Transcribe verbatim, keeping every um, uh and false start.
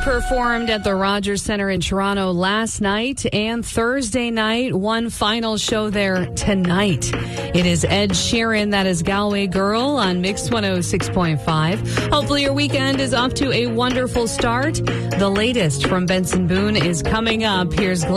performed at the Rogers Centre in Toronto last night and Thursday night. One final show there tonight. It is Ed Sheeran, that is Galway Girl on Mix one oh six point five. Hopefully your weekend is off to a wonderful start. The latest from Benson Boone is coming up. Here's Glenn.